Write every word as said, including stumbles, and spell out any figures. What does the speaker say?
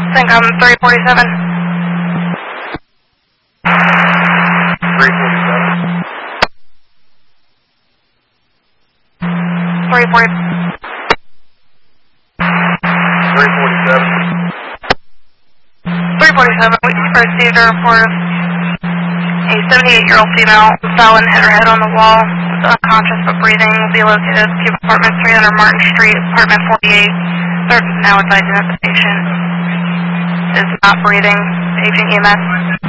think I'm three forty-seven. three forty-seven. three forty. three forty-seven. three forty-seven, we received a report of a seventy-eight-year-old female who fell and hit her head on the wall, was unconscious but breathing, will be located at Cube Apartment, three hundred Martin Street, apartment forty-eight. They're now advising that the patient is not breathing, paging E M S.